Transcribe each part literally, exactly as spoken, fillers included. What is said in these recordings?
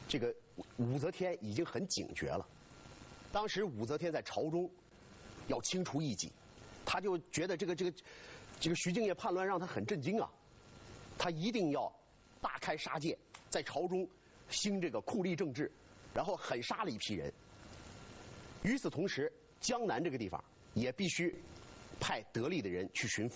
这个武则天已经很警觉了。当时武则天在朝中要清除异己，他就觉得这个这个这个徐敬业叛乱让他很震惊啊，他一定要大开杀戒，在朝中兴这个酷吏政治，然后狠杀了一批人。与此同时，江南这个地方也必须派得力的人去巡抚。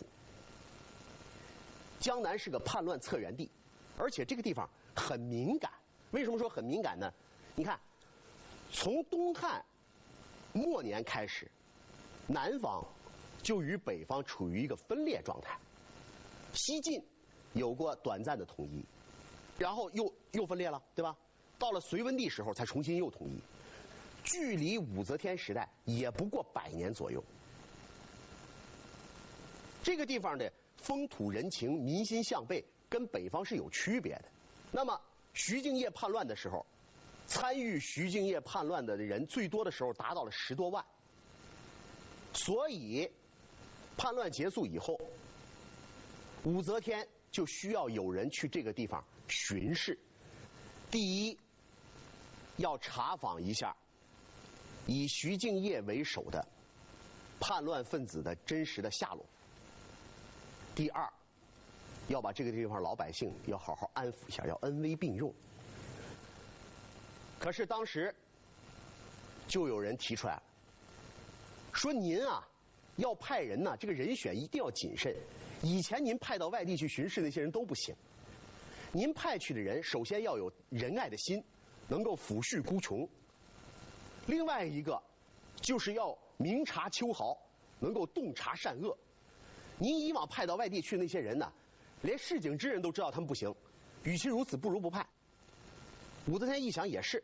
江南是个叛乱策源地，而且这个地方很敏感。为什么说很敏感呢？你看，从东汉末年开始，南方就与北方处于一个分裂状态。西晋有过短暂的统一，然后又又分裂了，对吧？到了隋文帝时候才重新又统一，距离武则天时代也不过百年左右。这个地方的风土人情、民心向背跟北方是有区别的。那么徐敬业叛乱的时候，参与徐敬业叛乱的人最多的时候达到了十多万。所以叛乱结束以后，武则天就需要有人去这个地方巡视。第一，要查访一下以徐敬业为首的叛乱分子的真实的下落。第二，要把这个地方老百姓要好好安抚一下，要恩威并用。可是当时就有人提出来了，说您啊要派人呢，这个人选一定要谨慎。以前您派到外地去巡视那些人都不行，您派去的人首先要有仁爱的心，能够抚恤孤穷。另外一个就是要明察秋毫，能够洞察善恶。您以往派到外地去那些人呢，连市井之人都知道他们不行，与其如此，不如不派。武则天一想也是，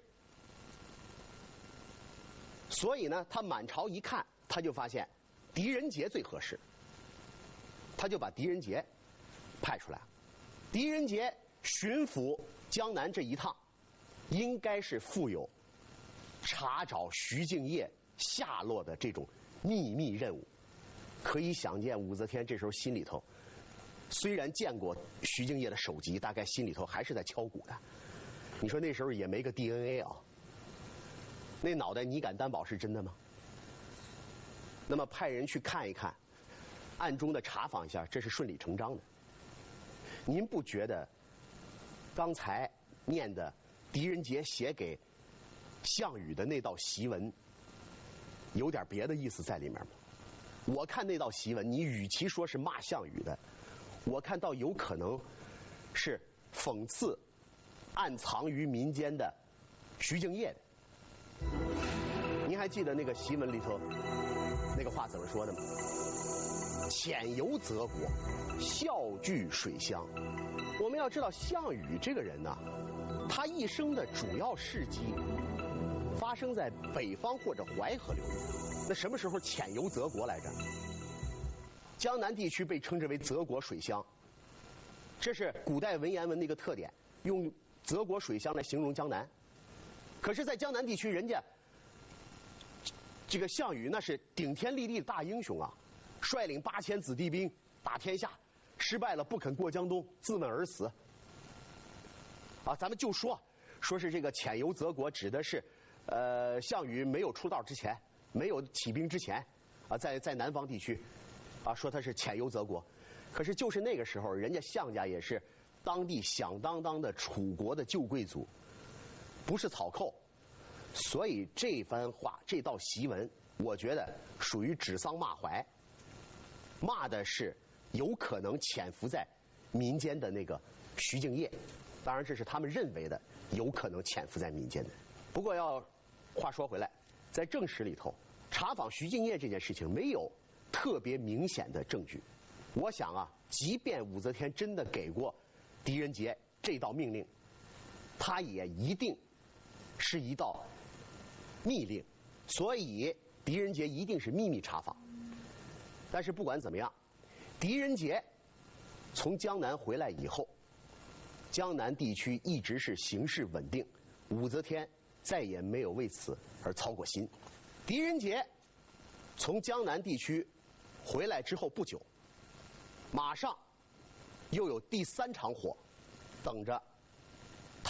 所以呢，他满朝一看，他就发现狄仁杰最合适，他就把狄仁杰派出来。狄仁杰巡抚江南这一趟，应该是负有查找徐敬业下落的这种秘密任务。可以想见，武则天这时候心里头虽然见过徐敬业的首级，大概心里头还是在敲鼓的。你说那时候也没个 D N A 啊，那脑袋你敢担保是真的吗？那么派人去看一看，暗中的查访一下，这是顺理成章的。您不觉得刚才念的狄仁杰写给项羽的那道檄文有点别的意思在里面吗？我看那道檄文，你与其说是骂项羽的，我看到有可能是讽刺暗藏于民间的徐敬业的。您还记得那个檄文里头那个话怎么说的吗？潜游泽国，笑聚水乡。我们要知道，项羽这个人呢，他一生的主要事迹发生在北方或者淮河流域。那什么时候潜游泽国来着？江南地区被称之为泽国水乡，这是古代文言文的一个特点，用泽国水乡来形容江南。可是，在江南地区，人家这个项羽那是顶天立地的大英雄啊，率领八千子弟兵打天下，失败了不肯过江东，自刎而死。啊，咱们就说说是这个潜游泽国，指的是呃项羽没有出道之前，没有起兵之前啊，在在南方地区啊，说他是潜游泽国。可是就是那个时候，人家项家也是当地响当当的楚国的旧贵族，不是草寇。所以这番话，这道檄文，我觉得属于指桑骂槐，骂的是有可能潜伏在民间的那个徐敬业。当然，这是他们认为的有可能潜伏在民间的。不过要话说回来，在正史里头查访徐敬业这件事情没有特别明显的证据。我想啊，即便武则天真的给过狄仁杰这道命令，他也一定是一道密令，所以狄仁杰一定是秘密查访。但是不管怎么样，狄仁杰从江南回来以后，江南地区一直是形势稳定，武则天再也没有为此而操过心。狄仁杰从江南地区回来之后不久，马上又有第三场火等着